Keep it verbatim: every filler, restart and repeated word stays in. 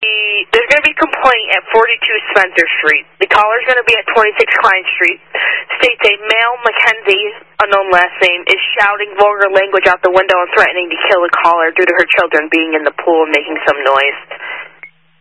The, there's going to be a complaint at forty-two Spencer Street. The caller's going to be at twenty-six Klein Street. States a male, Mackenzie, unknown last name, is shouting vulgar language out the window and threatening to kill the caller due to her children being in the pool and making some noise.